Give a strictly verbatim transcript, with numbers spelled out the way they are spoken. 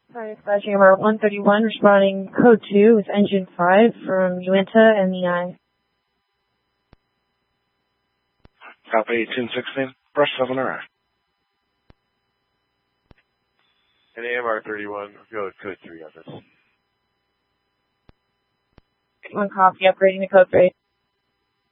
Hi, dispatch A M R one thirty-one, responding code two with engine five from Uinta and the I. Copy eighteen sixteen, brush seven R. And A M R thirty-one, go code three on this. One copy, upgrading the code three.